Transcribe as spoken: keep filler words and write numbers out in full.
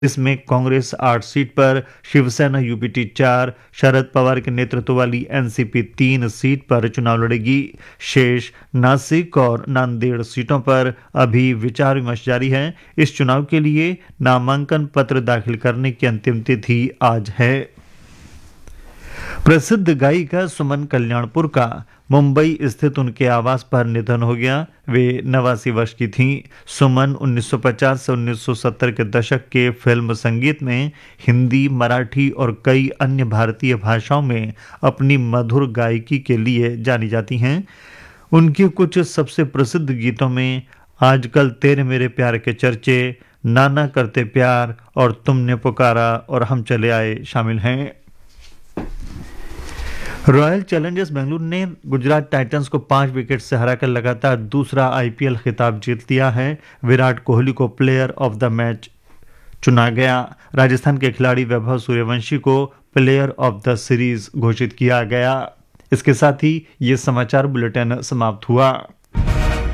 इसमें कांग्रेस आठ सीट पर, शिवसेना यूपीटी चार, शरद पवार के नेतृत्व वाली एनसीपी तीन सीट पर चुनाव लड़ेगी। शेष नासिक और नांदेड़ सीटों पर अभी विचार विमर्श जारी है। इस चुनाव के लिए नामांकन पत्र दाखिल करने की अंतिम तिथि आज है। प्रसिद्ध गायिका सुमन कल्याणपुर का मुंबई स्थित उनके आवास पर निधन हो गया। वे नवासी वर्ष की थीं। सुमन उन्नीस सौ पचास से उन्नीस सौ सत्तर के दशक के फिल्म संगीत में हिंदी, मराठी और कई अन्य भारतीय भाषाओं में अपनी मधुर गायकी के लिए जानी जाती हैं। उनके कुछ सबसे प्रसिद्ध गीतों में आजकल तेरे मेरे प्यार के चर्चे, नाना करते प्यार और तुमने पुकारा और हम चले आए शामिल हैं। रॉयल चैलेंजर्स बेंगलुरु ने गुजरात टाइटंस को पांच विकेट से हराकर लगातार दूसरा आईपीएल खिताब जीत लिया है। विराट कोहली को प्लेयर ऑफ द मैच चुना गया। राजस्थान के खिलाड़ी वैभव सूर्यवंशी को प्लेयर ऑफ द सीरीज घोषित किया गया। इसके साथ ही ये समाचार बुलेटिन समाप्त हुआ।